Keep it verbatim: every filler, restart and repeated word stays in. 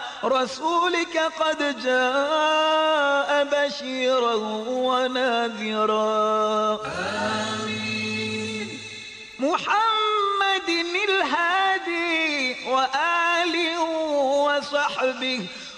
رسولك قد جاء بشيرا ونذيرا. آمين. محمد الهادي وآله وصحبه